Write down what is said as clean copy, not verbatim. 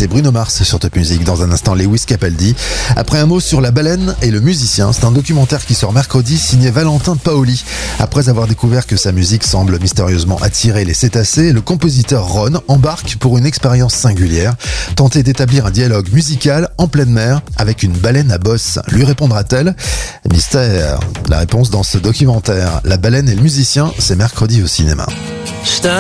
C'était Bruno Mars sur Top Music. Dans un instant, Lewis Capaldi. Après un mot sur la baleine et le musicien, c'est un documentaire qui sort mercredi signé Valentin Paoli. Après avoir découvert que sa musique semble mystérieusement attirer les cétacés, le compositeur Ron embarque pour une expérience singulière. Tenter d'établir un dialogue musical en pleine mer avec une baleine à bosse. Lui répondra-t-elle? Mystère. La réponse dans ce documentaire. La baleine et le musicien, c'est mercredi au cinéma.